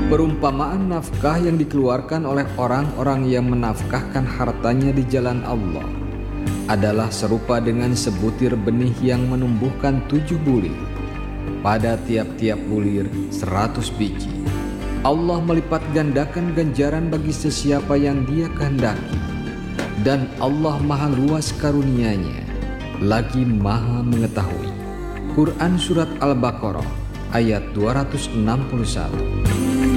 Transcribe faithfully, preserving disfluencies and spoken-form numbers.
Perumpamaan nafkah yang dikeluarkan oleh orang-orang yang menafkahkan hartanya di jalan Allah adalah serupa dengan sebutir benih yang menumbuhkan tujuh bulir. Pada tiap-tiap bulir seratus biji. Allah melipat gandakan ganjaran bagi sesiapa yang Dia kehendaki. Dan Allah maha luas karunia-Nya, lagi maha mengetahui. Quran Surat Al-Baqarah ayat dua ratus enam puluh satu.